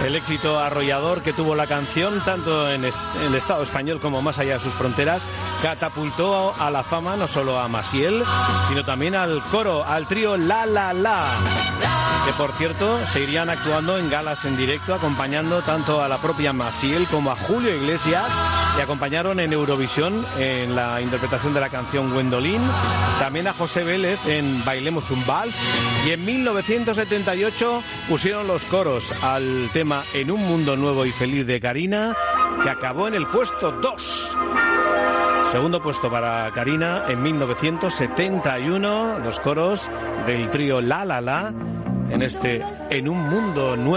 El éxito arrollador que tuvo la canción, tanto en el Estado español como más allá de sus fronteras, catapultó a la fama no solo a Maciel, sino también al coro, al trío La La La, que por cierto seguirían actuando en galas en directo, acompañando tanto a la propia Maciel como a Julio Iglesias, y acompañaron en Eurovisión en la interpretación de la canción Gwendolyn, también a José Vélez en Bailemos un Vals, y en 1978 pusieron los coros al tema En un mundo nuevo y feliz de Karina, que acabó en el puesto 2. Segundo puesto para Karina en 1971, los coros del trío La La La en este En un mundo nuevo.